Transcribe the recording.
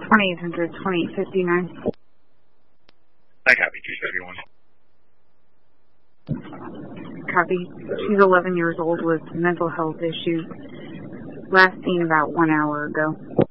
2800, 2859. I copy, 271. Copy. She's 11 years old with mental health issues. Last seen about 1 hour ago.